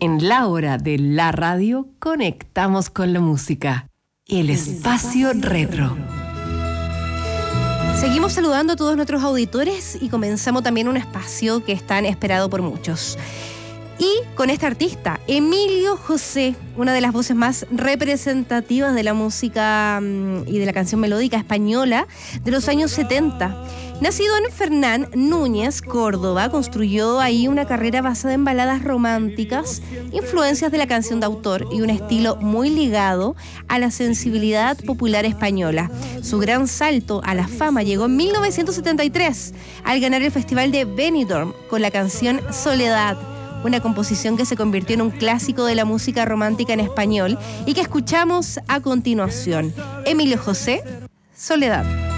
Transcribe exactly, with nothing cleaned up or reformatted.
En la hora de la radio conectamos con la música. El espacio retro. Seguimos saludando a todos nuestros auditores y comenzamos también un espacio que es tan esperado por muchos. Y con este artista, Emilio José, una de las voces más representativas de la música um, y de la canción melódica española de los años setenta. Nacido en Fernán Núñez, Córdoba, construyó ahí una carrera basada en baladas románticas, influencias de la canción de autor y un estilo muy ligado a la sensibilidad popular española. Su gran salto a la fama llegó en mil novecientos setenta y tres al ganar el Festival de Benidorm con la canción Soledad, una composición que se convirtió en un clásico de la música romántica en español y que escuchamos a continuación. Emilio José, Soledad.